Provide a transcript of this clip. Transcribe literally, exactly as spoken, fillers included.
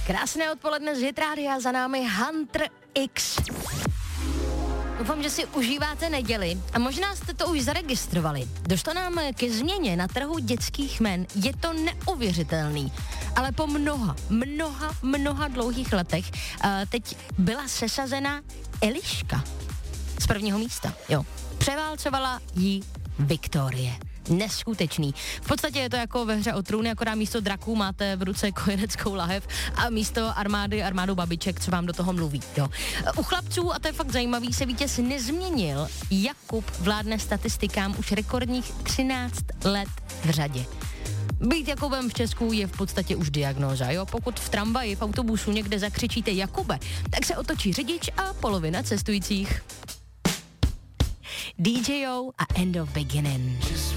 Krásné odpoledne z Hitrádia, za námi Hunter X. Doufám, že si užíváte neděli a možná jste to už zaregistrovali. Došlo nám ke změně na trhu dětských jmen. Je to neuvěřitelný. Ale po mnoha, mnoha, mnoha dlouhých letech uh, teď byla sesazena Eliška z prvního místa. Jo. Převálcovala jí Viktorie. Neskutečný. V podstatě je to jako ve hře o trůny, akorát místo draků máte v ruce kojeneckou lahev a místo armády armádu babiček, co vám do toho mluví. Jo. U chlapců, a to je fakt zajímavý, se vítěz nezměnil. Jakub vládne statistikám už rekordních třináct let v řadě. Být Jakubem v Česku je v podstatě už diagnóza, jo? Pokud v tramvaji, v autobusu někde zakřičíte Jakube, tak se otočí řidič a polovina cestujících. D J O a End of Beginning.